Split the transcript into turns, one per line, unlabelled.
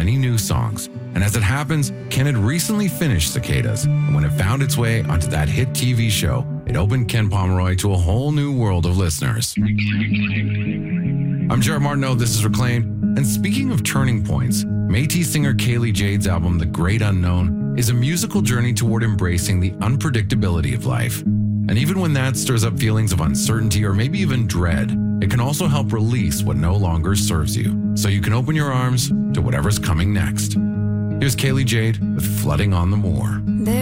many new songs. And as it happens, Ken had recently finished Cicadas, and when it found its way onto that hit TV show, it opened Ken Pomeroy to a whole new world of listeners. I'm Jared Martineau, this is Reclaimed, and speaking of turning points, Métis singer Kaylee Jade's album The Great Unknown is a musical journey toward embracing the unpredictability of life. And even when that stirs up feelings of uncertainty or maybe even dread, it can also help release what no longer serves you, so you can open your arms to whatever's coming next. Here's Kaylee Jade with Flooding on the Moor.